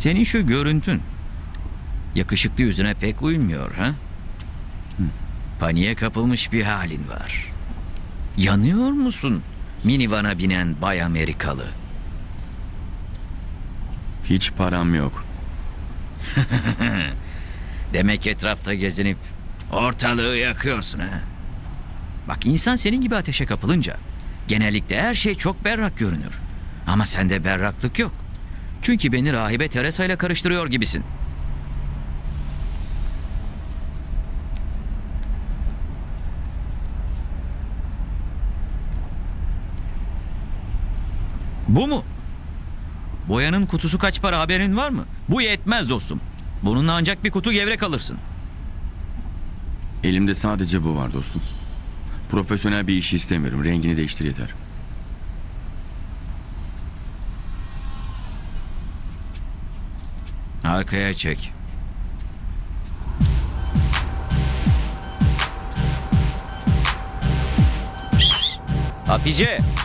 Senin şu görüntün yakışıklı yüzüne pek uymuyor ha? Paniğe kapılmış bir halin var. Yanıyor musun minivana binen Bay Amerikalı? Hiç param yok. Demek etrafta gezinip ortalığı yakıyorsun ha? Bak, insan senin gibi ateşe kapılınca genellikle her şey çok berrak görünür. Ama sende berraklık yok. Çünkü beni rahibe Teresa ile karıştırıyor gibisin. Bu mu? Boyanın kutusu kaç para, haberin var mı? Bu yetmez dostum. Bununla ancak bir kutu gevrek alırsın. Elimde sadece bu var dostum. Profesyonel bir işi istemiyorum. Rengini değiştir yeter. Arkaya çek. Hatice!